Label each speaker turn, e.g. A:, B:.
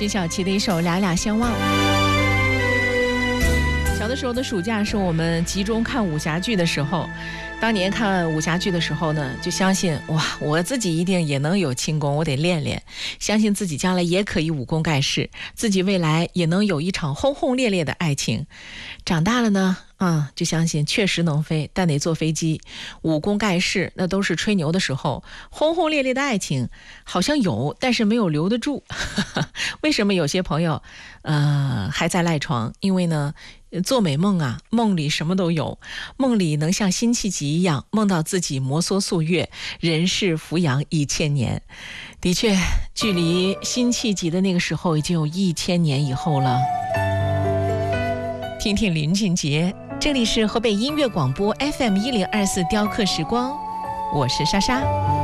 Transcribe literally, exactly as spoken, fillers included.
A: 徐小琪的一首《俩俩相望》。小的时候的暑假是我们集中看武侠剧的时候，当年看武侠剧的时候呢，就相信哇，我自己一定也能有轻功，我得练练，相信自己将来也可以武功盖世，自己未来也能有一场轰轰烈烈的爱情。长大了呢啊、嗯，就相信确实能飞，但得坐飞机，武功盖世那都是吹牛的时候，轰轰烈烈的爱情好像有，但是没有留得住。为什么有些朋友呃还在赖床？因为呢做美梦啊，梦里什么都有，梦里能像辛弃疾一样梦到自己摩挲素月，人世扶摇一千年。的确，距离辛弃疾的那个时候已经有一千年以后了。听听林俊杰，这里是河北音乐广播 F M 一零二四雕刻时光，我是莎莎。